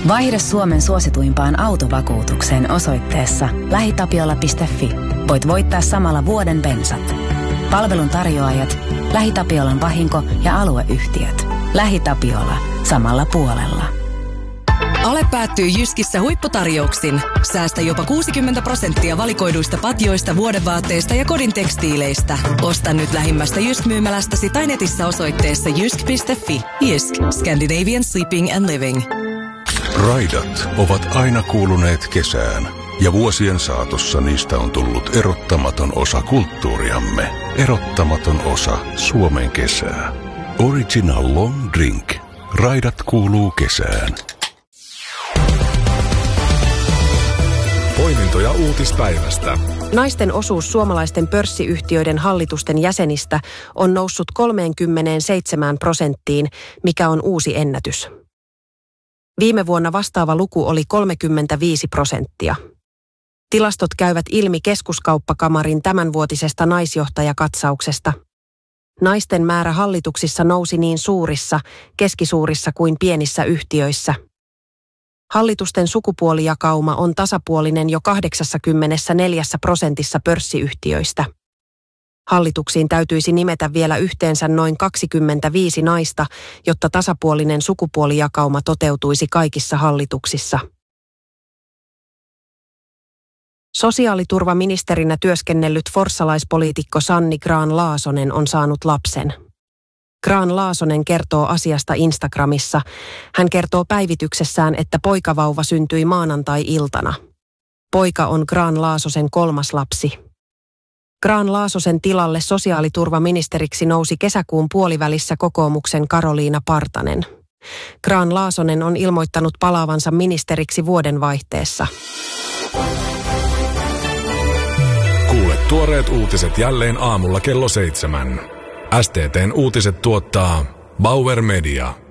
Vaihda Suomen suosituimpaan autovakuutukseen osoitteessa lähitapiola.fi. Voit voittaa samalla vuoden bensat. Palvelun tarjoajat, LähiTapiolan vahinko- ja alueyhtiöt. LähiTapiola. Samalla puolella. Ale päättyy Jyskissä huipputarjouksin. Säästä jopa 60% valikoiduista patjoista, vuodevaatteista ja kodin tekstiileistä. Osta nyt lähimmästä Jysk-myymälästäsi tai netissä osoitteessa jysk.fi. Jysk. Scandinavian Sleeping and Living. Raidat ovat aina kuuluneet kesään, ja vuosien saatossa niistä on tullut erottamaton osa kulttuuriamme. Erottamaton osa Suomen kesää. Original Long Drink. Raidat kuuluu kesään. Poimintoja uutispäivästä. Naisten osuus suomalaisten pörssiyhtiöiden hallitusten jäsenistä on noussut 37%, mikä on uusi ennätys. Viime vuonna vastaava luku oli 35%. Tilastot käyvät ilmi Keskuskauppakamarin tämänvuotisesta naisjohtajakatsauksesta. Naisten määrä hallituksissa nousi niin suurissa, keskisuurissa kuin pienissä yhtiöissä. Hallitusten sukupuolijakauma on tasapuolinen jo 84% pörssiyhtiöistä. Hallituksiin täytyisi nimetä vielä yhteensä noin 25 naista, jotta tasapuolinen sukupuolijakauma toteutuisi kaikissa hallituksissa. Sosiaaliturvaministerinä työskennellyt forssalaispoliitikko Sanni Grahn-Laasonen on saanut lapsen. Grahn-Laasonen kertoo asiasta Instagramissa. Hän kertoo päivityksessään, että poikavauva syntyi maanantai-iltana. Poika on Grahn-Laasosen 3. lapsi. Grahn-Laasosen tilalle sosiaaliturvaministeriksi nousi kesäkuun puolivälissä kokoomuksen Karoliina Partanen. Grahn-Laasonen on ilmoittanut palaavansa ministeriksi vuodenvaihteessa. Kuule tuoreet uutiset jälleen aamulla kello 7. STT:n uutiset tuottaa Bauer Media.